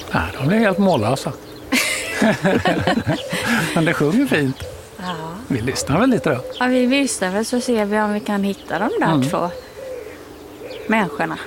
Nej, de blir helt mållösa. Men det sjunger fint. Ja. Vi lyssnar väl lite då? Ja, vi lyssnar väl så ser vi om vi kan hitta de där två människorna.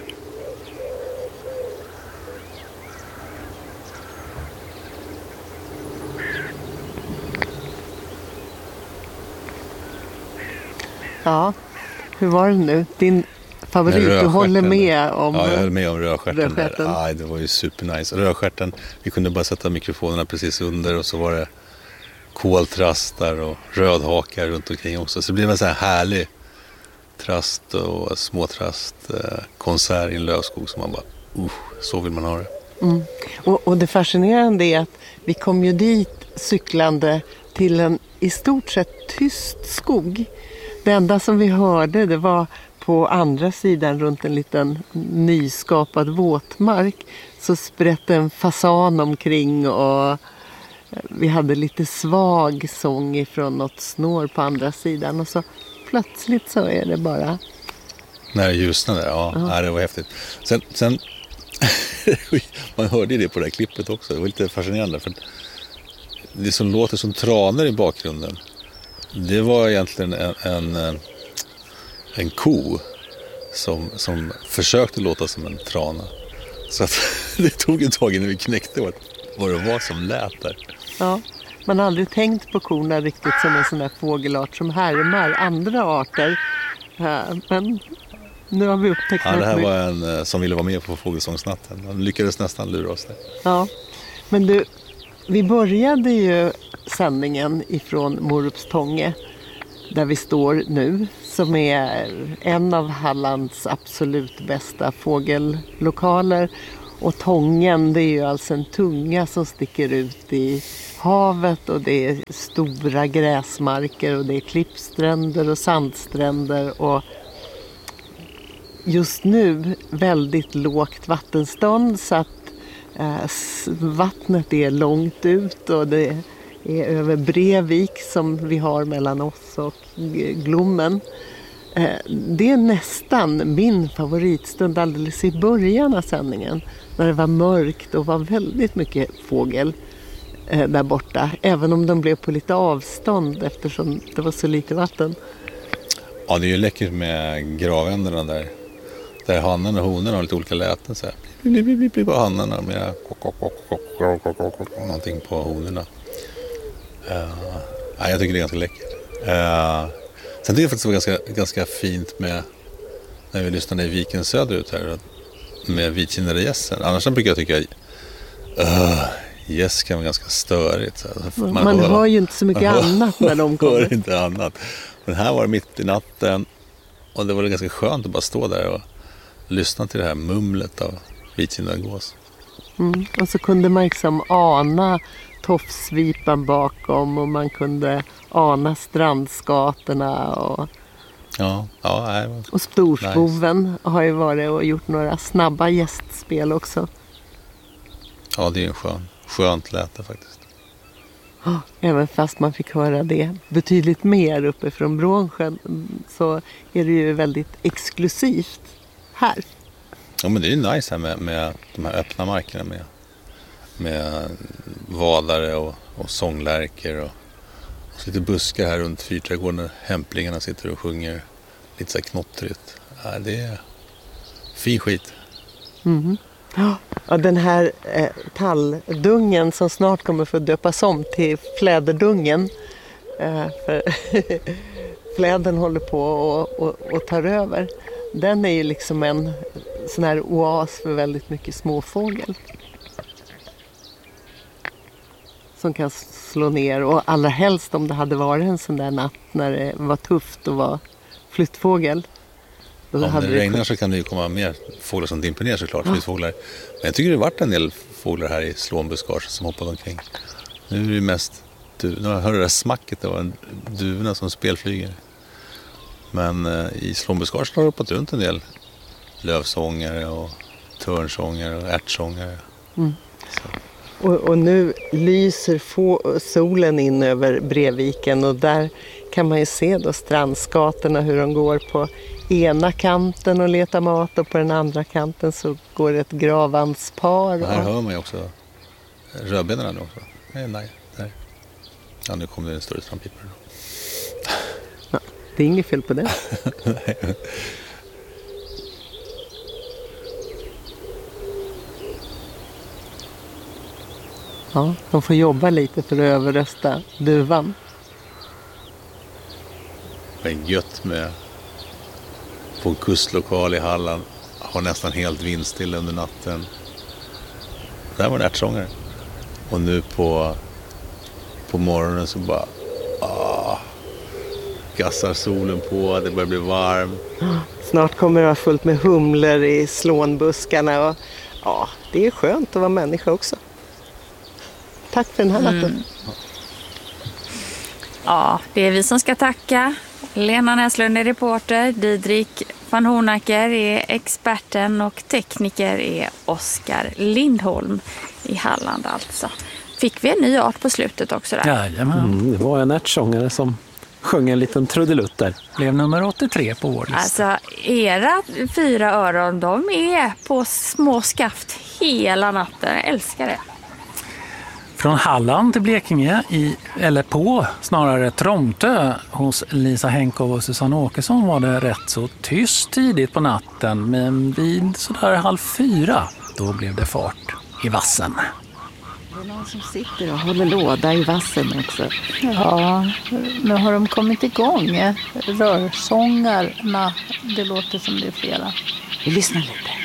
Ja, hur var det nu? Din favorit, du håller med om... Ja, jag höll med om rödstjärten. Rödstjärten. Det var ju supernice. Rödstjärten, vi kunde bara sätta mikrofonerna precis under och så var det koltrastar och rödhakar runt omkring också. Så det blev en sån här härlig trast och småtrast konsert i en lövskog som man bara, så vill man ha det. Mm. Och det fascinerande är att vi kom ju dit cyklande till en i stort sett tyst skog. Det enda som vi hörde, det var på andra sidan runt en liten nyskapad våtmark så sprätte en fasan omkring och vi hade lite svag sång ifrån något snår på andra sidan och så plötsligt så är det bara... När det ljusnade, ja, det var häftigt. Sen man hörde det på det här klippet också, det var lite fascinerande för det som låter som traner i bakgrunden, det var egentligen en ko som försökte låta som en trana. Så att det tog ett tag innan vi knäckte vad det var som lät där. Ja, man har aldrig tänkt på korna riktigt som en sån här fågelart som härmar andra arter. Men nu har vi upptäckt det här var en som ville vara med på fågelsångsnatten. Han lyckades nästan lura oss där. Ja, men du, vi började ju sändningen ifrån Morupstånge där vi står nu, som är en av Hallands absolut bästa fågellokaler. Och Tången, det är ju alltså en tunga som sticker ut i havet och det är stora gräsmarker och det är klippstränder och sandstränder och just nu väldigt lågt vattenstånd så att vattnet är långt ut och det är över Brevik som vi har mellan oss och Glommen. Det är nästan min favoritstund alldeles i början av sändningen när det var mörkt och var väldigt mycket fågel där borta. Även om de blev på lite avstånd eftersom det var så lite vatten. Ja, det är ju läckert med gravänderna där hannen och honen har lite olika läten så här. Bli på hannarna med någonting på honorna. Jag tycker det är ganska läckert. Sen tycker jag faktiskt det var ganska fint med när vi lyssnade i viken söderut här med vitkinnade gässen. Annars brukar jag tycka gäss kan vara ganska störigt. Så man hör ju inte så mycket annat när de kommer. Hör inte annat. Men här var det mitt i natten och det var ganska skönt att bara stå där och lyssna till det här mumlet av vitkinnad gås. Och så kunde man liksom ana tofsvipan bakom och man kunde ana strandskatorna och storspoven har ju varit och gjort några snabba gästspel också. Ja, det är en skönt läte faktiskt. Även fast man fick höra det betydligt mer uppe från Brånsjön så är det ju väldigt exklusivt här. Ja, men det är ju nice här med de här öppna markerna med vadare och sånglärker och så lite buskar här runt fyrträdgården där hämplingarna sitter och sjunger lite så här knottrigt. Ja, det är fin skit. Mm. Ja, den här talldungen som snart kommer få döpas om till fläderdungen för fläden håller på och tar över. Den är ju liksom en sån här oas för väldigt mycket småfågel. Som kan slå ner och allra helst om det hade varit en sån där natt när det var tufft och var flyttfågel. Om det regnar så kan det ju komma mer fåglar som dimper ner såklart, flyttfåglar. Men jag tycker det har varit en del fåglar här i slånbuskage som hoppar omkring. Nu är det ju mest nu hör det där smacket, det var en duvorna som spelflyger. Men i slånbuskaget har det hoppat runt en del lövsångare och törnsångare och ärtsångare. Mm. Och nu lyser solen in över Breviken och där kan man ju se då strandskatorna hur de går på ena kanten och letar mat och på den andra kanten så går ett gravandspar. Här hör man ju också rödbenorna nu också. Nej. Ja, nu kommer det en större trampipare. Ja, det är inget fel på det. Nej. Ja, de får jobba lite för att överrösta duvan. Det är gött med på en kustlokal i Halland. Har nästan helt vindstilla under natten. Där var det ärtsångare. Och nu på morgonen så bara gassar solen på, det börjar bli varmt. Snart kommer det vara fullt med humlor i slånbuskarna. Och, ja, det är skönt att vara människa också. Tack för den här natten. Ja, det är vi som ska tacka. Lena Näslund är reporter, Didrik van Hornacker är experten och tekniker är Oskar Lindholm i Halland alltså. Fick vi en ny art på slutet också där? Jajamän. Det var en ärtsångare som sjöng en liten trudelutt där. Blev nummer 83 på vår lista. Alltså, era 4 öron, de är på små skaft hela natten. Jag älskar det. Från Halland till Blekinge, snarare Tromtö, hos Lisa Henkov och Susanne Åkesson var det rätt så tyst tidigt på natten. Men vid sådär 3:30, då blev det fart i vassen. Det är någon som sitter och håller låda i vassen också. Ja, nu har de kommit igång. Rörsångarna, det låter som det är flera. Vi lyssnar lite.